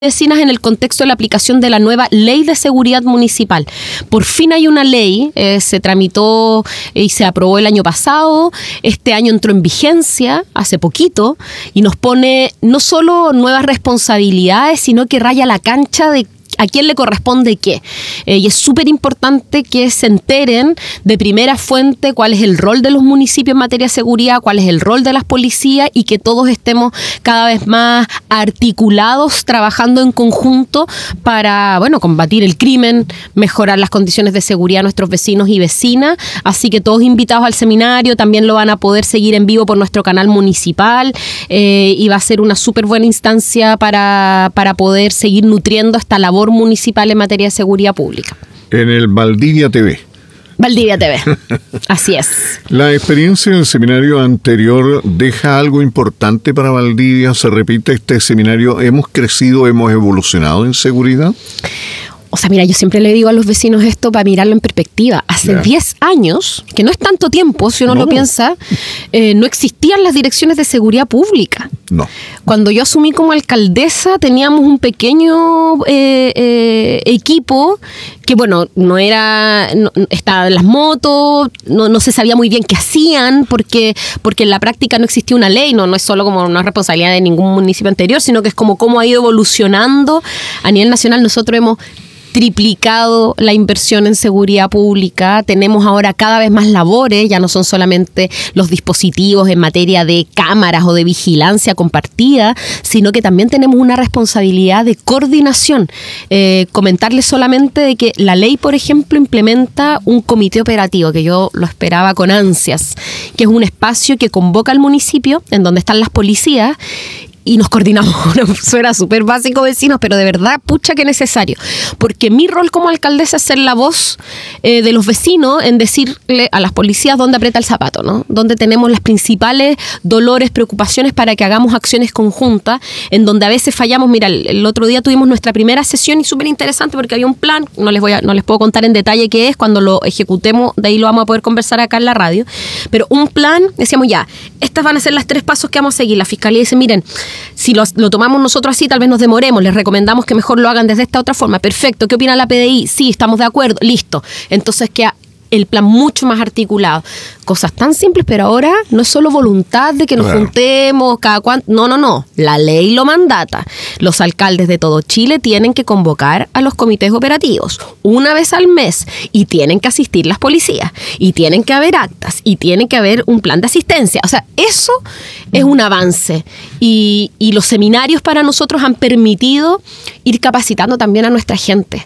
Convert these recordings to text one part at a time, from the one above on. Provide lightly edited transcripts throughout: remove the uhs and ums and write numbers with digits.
vecinas en el contexto de la aplicación de la nueva Ley de Seguridad Municipal. Por fin hay una ley, se tramitó y se aprobó el año pasado, este año entró en vigencia hace poquito y nos pone no solo nuevas responsabilidades, sino que raya la cancha de a quién le corresponde qué. Y es súper importante que se enteren de primera fuente cuál es el rol de los municipios en materia de seguridad, cuál es el rol de las policías y que todos estemos cada vez más articulados, trabajando en conjunto para, combatir el crimen, mejorar las condiciones de seguridad de nuestros vecinos y vecinas. Así que todos invitados al seminario, también lo van a poder seguir en vivo por nuestro canal municipal y va a ser una súper buena instancia para poder seguir nutriendo esta labor municipal en materia de seguridad pública. En el Valdivia TV. Valdivia TV, así es. ¿La experiencia del seminario anterior deja algo importante para Valdivia? ¿Se repite este seminario? ¿Hemos crecido, hemos evolucionado en seguridad? O sea, mira, yo siempre le digo a los vecinos esto para mirarlo en perspectiva. Hace 10 años, que no es tanto tiempo, si uno lo piensa, no existían las direcciones de seguridad pública. No. Cuando yo asumí como alcaldesa, teníamos un pequeño equipo que, no era... estaban las motos, no se sabía muy bien qué hacían, porque en la práctica no existía una ley, no es solo como una responsabilidad de ningún municipio anterior, sino que es como cómo ha ido evolucionando. A nivel nacional nosotros hemos triplicado la inversión en seguridad pública, tenemos ahora cada vez más labores, ya no son solamente los dispositivos en materia de cámaras o de vigilancia compartida, sino que también tenemos una responsabilidad de coordinación. Comentarles solamente de que la ley, por ejemplo, implementa un comité operativo, que yo lo esperaba con ansias, que es un espacio que convoca al municipio, en donde están las policías, y nos coordinamos. Suena súper básico, vecinos, pero de verdad, pucha que necesario. Porque mi rol como alcaldesa es ser la voz de los vecinos en decirle a las policías dónde aprieta el zapato, ¿no? Dónde tenemos las principales dolores, preocupaciones para que hagamos acciones conjuntas, en donde a veces fallamos. Mira, el otro día tuvimos nuestra primera sesión y súper interesante porque había un plan, no les puedo contar en detalle qué es, cuando lo ejecutemos, de ahí lo vamos a poder conversar acá en la radio, pero un plan, decíamos ya, estas van a ser las 3 pasos que vamos a seguir. La fiscalía dice, miren, si lo tomamos nosotros así, tal vez nos demoremos, les recomendamos que mejor lo hagan desde esta otra forma. Perfecto, ¿qué opina la PDI? Sí, estamos de acuerdo, listo. Entonces queda el plan mucho más articulado. Cosas tan simples, pero ahora no es solo voluntad de que nos juntemos cada cuánto. No. La ley lo mandata. Los alcaldes de todo Chile tienen que convocar a los comités operativos una vez al mes y tienen que asistir las policías y tienen que haber actas y tiene que haber un plan de asistencia. O sea, eso es un avance y los seminarios para nosotros han permitido ir capacitando también a nuestra gente.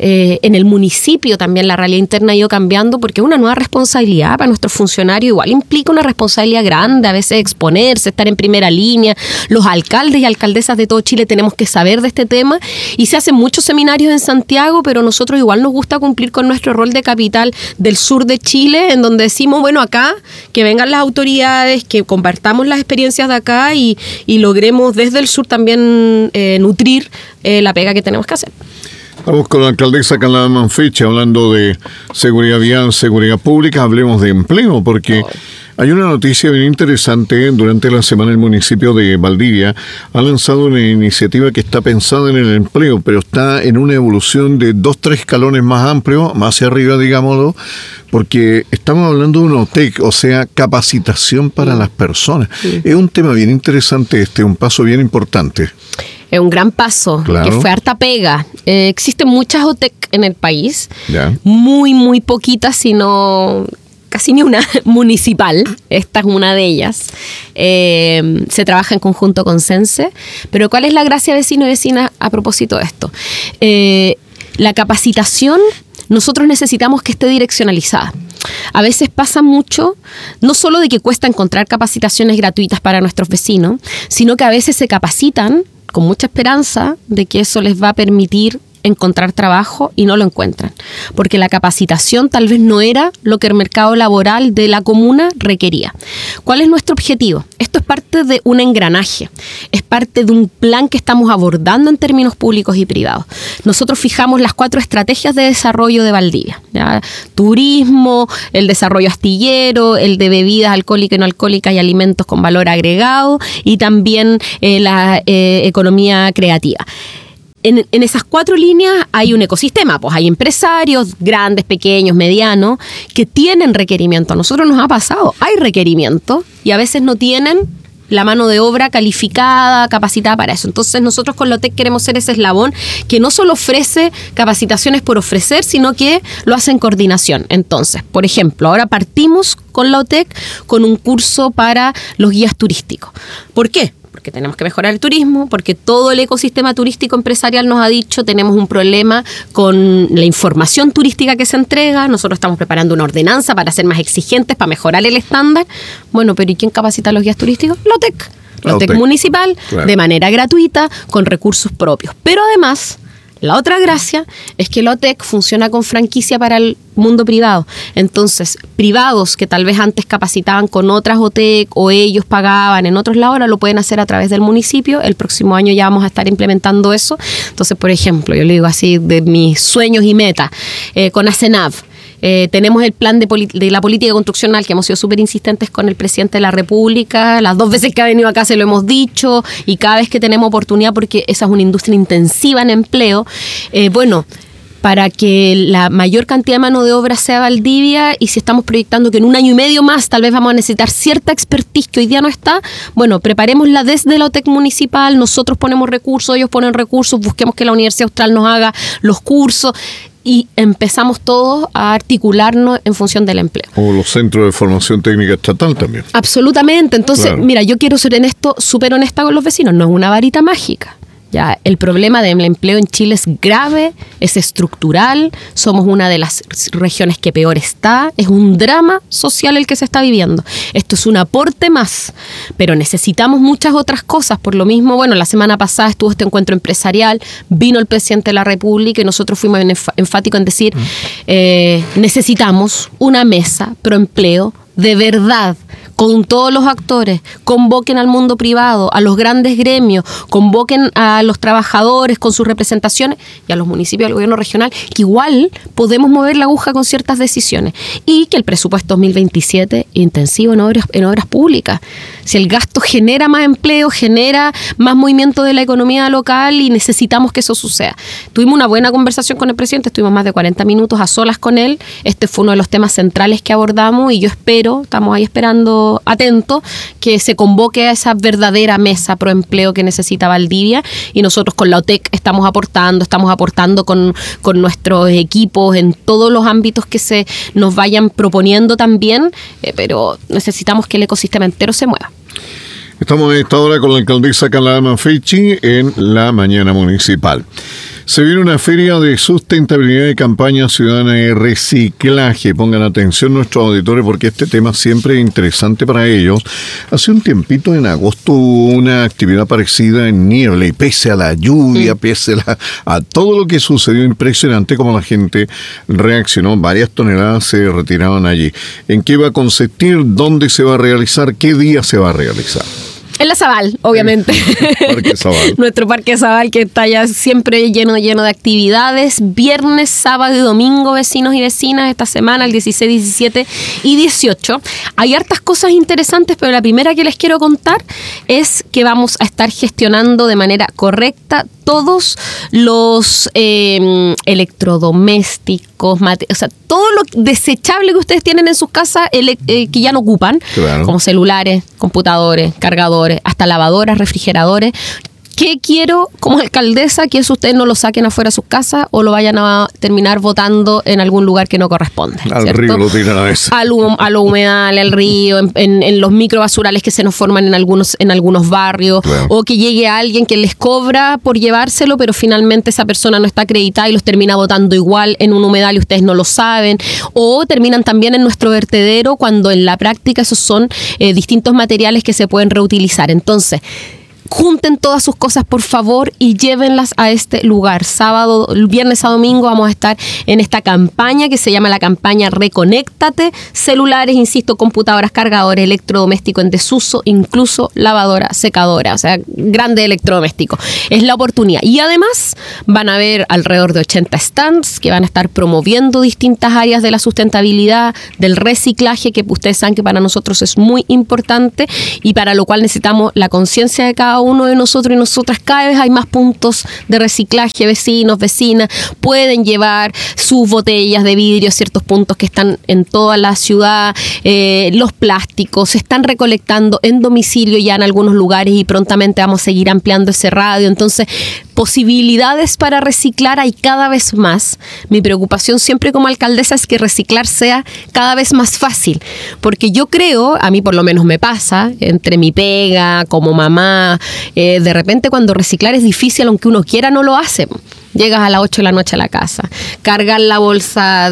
En el municipio también la realidad interna ha ido cambiando porque es una nueva responsabilidad para nuestros funcionarios, igual implica una responsabilidad grande, a veces exponerse, estar en primera línea. Los alcaldes y alcaldesas de todo Chile tenemos que saber de este tema y se hacen muchos seminarios en Santiago, pero nosotros igual nos gusta cumplir con nuestro rol de capital del sur de Chile, en donde decimos, acá que vengan las autoridades, que compartamos las experiencias de acá y logremos desde el sur también nutrir la pega que tenemos que hacer. Vamos con la alcaldesa Carla Manfrechi hablando de seguridad vial, seguridad pública. Hablemos de empleo, porque hay una noticia bien interesante. Durante la semana el municipio de Valdivia ha lanzado una iniciativa que está pensada en el empleo, pero está en una evolución de 2-3 escalones más amplio, más hacia arriba, digámoslo, porque estamos hablando de un OTEC, o sea, capacitación para las personas. Sí. Es un tema bien interesante un paso bien importante. Es un gran paso, claro, que fue harta pega. Existen muchas OTEC en el país, muy, muy poquitas, sino casi ni una municipal. Esta es una de ellas. Se trabaja en conjunto con Sense. Pero ¿cuál es la gracia, vecino y vecina, a propósito de esto? La capacitación, nosotros necesitamos que esté direccionalizada. A veces pasa mucho, no solo de que cuesta encontrar capacitaciones gratuitas para nuestros vecinos, sino que a veces se capacitan con mucha esperanza de que eso les va a permitir encontrar trabajo y no lo encuentran, porque la capacitación tal vez no era lo que el mercado laboral de la comuna requería. ¿Cuál es nuestro objetivo? Esto es parte de un engranaje, es parte de un plan que estamos abordando en términos públicos y privados. Nosotros fijamos las 4 estrategias de desarrollo de Valdivia, ¿ya? Turismo, el desarrollo astillero, el de bebidas alcohólicas y no alcohólicas y alimentos con valor agregado, y también la economía creativa. en esas 4 líneas hay un ecosistema, pues hay empresarios grandes, pequeños, medianos, que tienen requerimiento. A nosotros nos ha pasado, hay requerimiento y a veces no tienen la mano de obra calificada, capacitada para eso. Entonces nosotros con la OTEC queremos ser ese eslabón que no solo ofrece capacitaciones por ofrecer, sino que lo hace en coordinación. Entonces, por ejemplo, ahora partimos con la OTEC con un curso para los guías turísticos. ¿Por qué? Porque tenemos que mejorar el turismo, porque todo el ecosistema turístico empresarial nos ha dicho tenemos un problema con la información turística que se entrega. Nosotros estamos preparando una ordenanza para ser más exigentes, para mejorar el estándar. Bueno, pero ¿y quién capacita a los guías turísticos? La OTEC. La OTEC municipal, claro, de manera gratuita, con recursos propios. Pero además, la otra gracia es que la OTEC funciona con franquicia para el mundo privado. Entonces, privados que tal vez antes capacitaban con otras OTEC o ellos pagaban en otros lados, ahora lo pueden hacer a través del municipio. El próximo año ya vamos a estar implementando eso. Entonces, por ejemplo, yo le digo así de mis sueños y metas, con ACENAV. Tenemos el plan de la política construccional que hemos sido súper insistentes con el presidente de la República. Las 2 veces que ha venido acá se lo hemos dicho y cada vez que tenemos oportunidad, porque esa es una industria intensiva en empleo. Para que la mayor cantidad de mano de obra sea Valdivia, y si estamos proyectando que en 1 año y medio más tal vez vamos a necesitar cierta expertise que hoy día no está, bueno, preparémosla desde la OTEC municipal, nosotros ponemos recursos, ellos ponen recursos, busquemos que la Universidad Austral nos haga los cursos y empezamos todos a articularnos en función del empleo. O los centros de formación técnica estatal también. Absolutamente. Entonces, claro, mira, yo quiero ser en esto súper honesta con los vecinos, no es una varita mágica. Ya, el problema del empleo en Chile es grave, es estructural, somos una de las regiones que peor está, es un drama social el que se está viviendo. Esto es un aporte más, pero necesitamos muchas otras cosas. Por lo mismo, bueno, la semana pasada estuvo este encuentro empresarial, vino el presidente de la República y nosotros fuimos enfáticos en decir, necesitamos una mesa pro empleo de verdad, con todos los actores, convoquen al mundo privado, a los grandes gremios, convoquen a los trabajadores con sus representaciones y a los municipios, al gobierno regional, que igual podemos mover la aguja con ciertas decisiones. Y que el presupuesto 2027 intensivo en obras públicas. Si el gasto genera más empleo, genera más movimiento de la economía local y necesitamos que eso suceda. Tuvimos una buena conversación con el presidente, estuvimos más de 40 minutos a solas con él. Este fue uno de los temas centrales que abordamos y yo espero, estamos ahí esperando atento, que se convoque a esa verdadera mesa pro empleo que necesita Valdivia, y nosotros con la OTEC estamos aportando con nuestros equipos en todos los ámbitos que se nos vayan proponiendo también, pero necesitamos que el ecosistema entero se mueva. Estamos en esta hora con la alcaldesa Carla Manfredi en la mañana municipal. Se viene una feria de sustentabilidad y campaña ciudadana de reciclaje. Pongan atención nuestros auditores porque este tema siempre es interesante para ellos. Hace un tiempito en agosto hubo una actividad parecida en Niebla y pese a la lluvia, pese a todo lo que sucedió, impresionante como la gente reaccionó. Varias toneladas se retiraron allí. ¿En qué va a consistir? ¿Dónde se va a realizar? ¿Qué día se va a realizar? En la Zabal, obviamente. Parque Zabal. Nuestro Parque Zabal, que está ya siempre lleno de actividades. Viernes, sábado y domingo, vecinos y vecinas, esta semana, el 16, 17 y 18. Hay hartas cosas interesantes, pero la primera que les quiero contar es que vamos a estar gestionando de manera correcta todos los electrodomésticos, o sea, todo lo desechable que ustedes tienen en sus casas que ya no ocupan, claro, como celulares, computadores, cargadores, hasta lavadoras, refrigeradores. ¿Qué quiero como alcaldesa? Que eso ustedes no lo saquen afuera de sus casas o lo vayan a terminar botando en algún lugar que no corresponde. Al ¿cierto? Río lo tiran a veces. A lo humedal, al río, en los microbasurales que se nos forman en algunos barrios, claro, o que llegue alguien que les cobra por llevárselo, pero finalmente esa persona no está acreditada y los termina botando igual en un humedal y ustedes no lo saben. O terminan también en nuestro vertedero cuando en la práctica esos son distintos materiales que se pueden reutilizar. Entonces, junten todas sus cosas, por favor, y llévenlas a este lugar. Sábado, viernes a domingo vamos a estar en esta campaña que se llama la campaña Reconéctate. Celulares, insisto, computadoras, cargadores, electrodomésticos en desuso, incluso lavadora, secadora, o sea, grandes electrodomésticos. Es la oportunidad. Y además van a haber alrededor de 80 stands que van a estar promoviendo distintas áreas de la sustentabilidad, del reciclaje, que ustedes saben que para nosotros es muy importante y para lo cual necesitamos la conciencia de cada cada uno de nosotros y nosotras. Cada vez hay más puntos de reciclaje, vecinos, vecinas, pueden llevar sus botellas de vidrio a ciertos puntos que están en toda la ciudad. Los plásticos se están recolectando en domicilio ya en algunos lugares y prontamente vamos a seguir ampliando ese radio. Entonces, posibilidades para reciclar hay cada vez más. Mi preocupación siempre como alcaldesa es que reciclar sea cada vez más fácil, porque yo creo, a mí por lo menos me pasa, entre mi pega, como mamá, de repente cuando reciclar es difícil, aunque uno quiera no lo hace. Llegas a las 8 de la noche a la casa, cargar la bolsa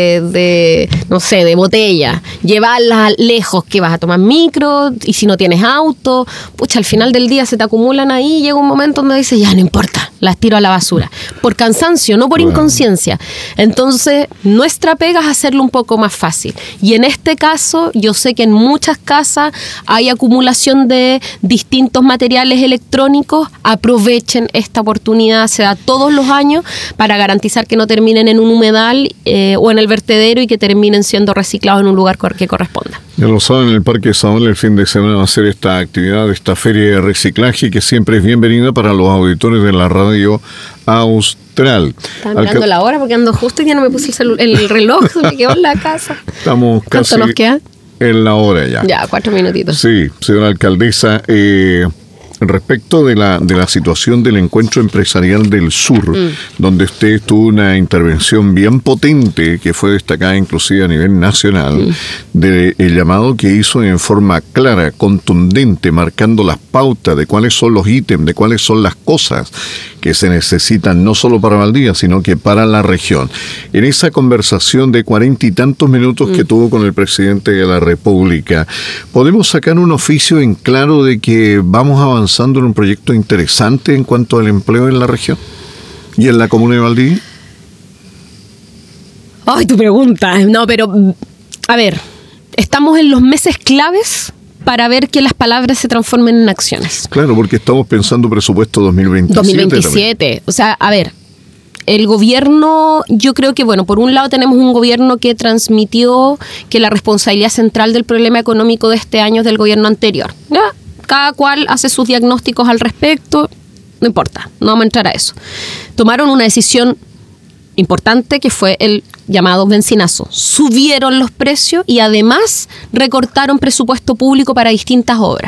de botella, llevarla lejos, que vas a tomar micro, y si no tienes auto, pucha, al final del día se te acumulan ahí y llega un momento donde dices, ya no importa, las tiro a la basura. Por cansancio, no por inconsciencia. Entonces, nuestra pega es hacerlo un poco más fácil. Y en este caso, yo sé que en muchas casas hay acumulación de distintos materiales electrónicos. Aprovechen esta oportunidad, se da todos los años para garantizar que no terminen en un humedal o en el vertedero y que terminen siendo reciclados en un lugar que corresponda. Ya lo saben, en el Parque Saúl el fin de semana va a ser esta actividad, esta feria de reciclaje que siempre es bienvenida para los auditores de la radio Austral. Estaba mirando la hora porque ando justo y ya no me puse el reloj, se me quedó en la casa. Estamos casi. ¿Cuánto nos queda? En la hora ya. Ya, 4 minutitos. Sí, señora alcaldesa, respecto de la situación del encuentro empresarial del sur, donde usted tuvo una intervención bien potente que fue destacada inclusive a nivel nacional, del llamado que hizo en forma clara, contundente, marcando las pautas de cuáles son los ítems, de cuáles son las cosas que se necesitan no solo para Valdivia, sino que para la región. En esa conversación de 40 y tantos minutos que tuvo con el presidente de la República, ¿podemos sacar un oficio en claro de que vamos avanzando en un proyecto interesante en cuanto al empleo en la región y en la comuna de Valdivia? Ay, tu pregunta. No, pero, a ver, estamos en los meses claves para ver que las palabras se transformen en acciones. Claro, porque estamos pensando presupuesto 2027. 2027. También. O sea, a ver, el gobierno, yo creo que, bueno, por un lado tenemos un gobierno que transmitió que la responsabilidad central del problema económico de este año es del gobierno anterior. ¿Ya? Cada cual hace sus diagnósticos al respecto, no importa, no vamos a entrar a eso. Tomaron una decisión importante que fue el llamado bencinazo. Subieron los precios y además recortaron presupuesto público para distintas obras.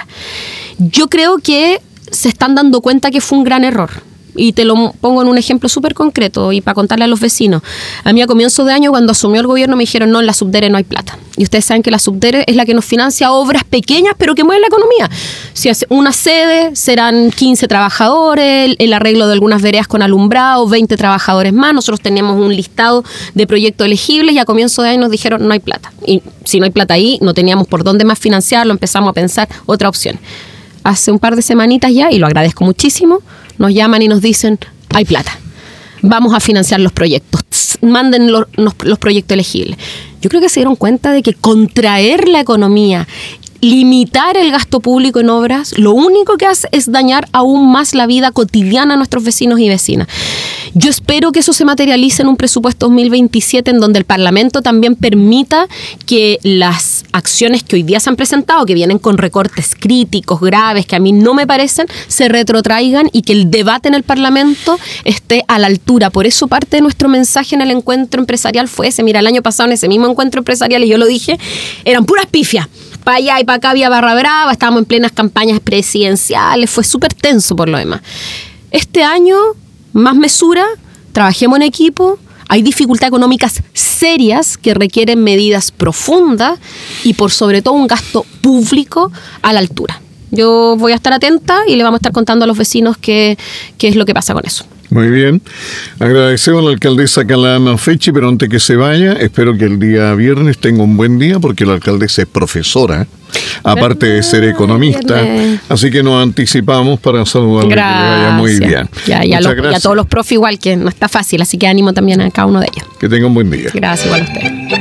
Yo creo que se están dando cuenta que fue un gran error. Y te lo pongo en un ejemplo súper concreto y para contarle a los vecinos. A mí a comienzo de año, cuando asumió el gobierno, me dijeron, no, en la Subdere no hay plata. Y ustedes saben que la Subdere es la que nos financia obras pequeñas, pero que mueven la economía. Si hace una sede, serán 15 trabajadores, el arreglo de algunas veredas con alumbrado, 20 trabajadores más. Nosotros teníamos un listado de proyectos elegibles y a comienzo de año nos dijeron, no hay plata. Y si no hay plata ahí, no teníamos por dónde más financiarlo, empezamos a pensar otra opción. Hace un par de semanitas ya, y lo agradezco muchísimo, nos llaman y nos dicen, hay plata, vamos a financiar los proyectos, manden los proyectos elegibles. Yo creo que se dieron cuenta de que contraer la economía, limitar el gasto público en obras, lo único que hace es dañar aún más la vida cotidiana a nuestros vecinos y vecinas. Yo espero que eso se materialice en un presupuesto 2027 en donde el Parlamento también permita que las acciones que hoy día se han presentado, que vienen con recortes críticos, graves, que a mí no me parecen, se retrotraigan y que el debate en el Parlamento esté a la altura. Por eso parte de nuestro mensaje en el encuentro empresarial fue ese. Mira, el año pasado en ese mismo encuentro empresarial, y yo lo dije, eran puras pifias. Para allá y para acá había barra brava, estábamos en plenas campañas presidenciales, fue súper tenso por lo demás. Este año, más mesura, trabajemos en equipo, hay dificultades económicas serias que requieren medidas profundas y por sobre todo un gasto público a la altura. Yo voy a estar atenta y le vamos a estar contando a los vecinos qué es lo que pasa con eso. Muy bien. Agradecemos a la alcaldesa Carla Manfrechi, pero antes que se vaya, espero que el día viernes tenga un buen día, porque la alcaldesa es profesora, aparte de ser economista, así que nos anticipamos para saludarle. Gracias. Que le vaya muy bien. Y a todos los profes igual, que no está fácil, así que ánimo también a cada uno de ellos. Que tenga un buen día. Gracias, igual a ustedes.